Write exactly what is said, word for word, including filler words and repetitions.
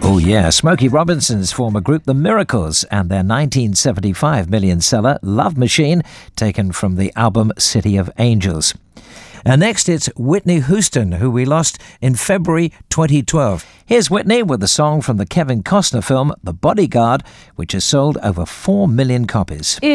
Oh yeah, Smokey Robinson's former group The Miracles and their nineteen seventy-five million seller Love Machine, taken from the album City of Angels. And next it's Whitney Houston, who we lost in February twenty twelve. Here's Whitney with a song from the Kevin Costner film The Bodyguard, which has sold over four million copies.